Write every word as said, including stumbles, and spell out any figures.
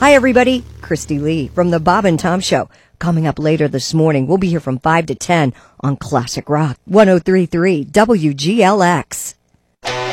Hi, everybody. Christy Lee from the Bob and Tom Show. Coming up later this morning, we'll be here from five to ten on Classic Rock one oh three point three W G L X.